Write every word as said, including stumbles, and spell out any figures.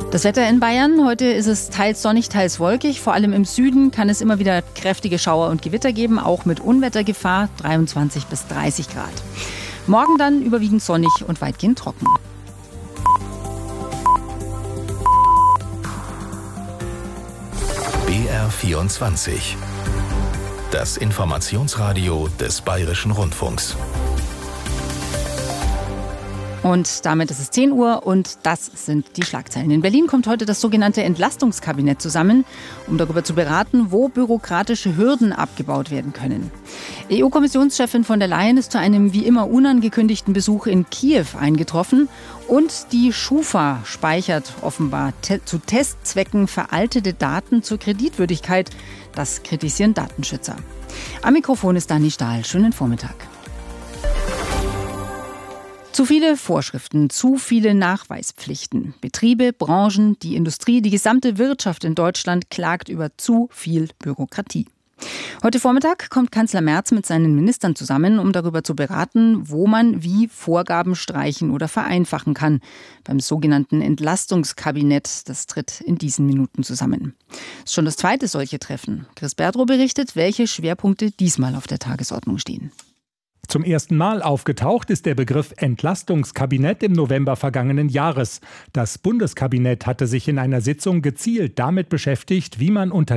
Das Wetter in Bayern. Heute ist es teils sonnig, teils wolkig. Vor allem im Süden kann es immer wieder kräftige Schauer und Gewitter geben, auch mit Unwettergefahr, dreiundzwanzig bis dreißig Grad. Morgen dann überwiegend sonnig und weitgehend trocken. B R vierundzwanzig. Das Informationsradio des Bayerischen Rundfunks. Und damit ist es zehn Uhr und das sind die Schlagzeilen. In Berlin kommt heute das sogenannte Entlastungskabinett zusammen, um darüber zu beraten, wo bürokratische Hürden abgebaut werden können. E U-Kommissionschefin von der Leyen ist zu einem wie immer unangekündigten Besuch in Kiew eingetroffen und die Schufa speichert offenbar te- zu Testzwecken veraltete Daten zur Kreditwürdigkeit. Das kritisieren Datenschützer. Am Mikrofon ist Dani Stahl. Schönen Vormittag. Zu viele Vorschriften, zu viele Nachweispflichten. Betriebe, Branchen, die Industrie, die gesamte Wirtschaft in Deutschland klagt über zu viel Bürokratie. Heute Vormittag kommt Kanzler Merz mit seinen Ministern zusammen, um darüber zu beraten, wo man wie Vorgaben streichen oder vereinfachen kann. Beim sogenannten Entlastungskabinett, das tritt in diesen Minuten zusammen. Es ist schon das zweite solche Treffen. Chris Berdrow berichtet, welche Schwerpunkte diesmal auf der Tagesordnung stehen. Zum ersten Mal aufgetaucht ist der Begriff Entlastungskabinett im November vergangenen Jahres. Das Bundeskabinett hatte sich in einer Sitzung gezielt damit beschäftigt, wie man unter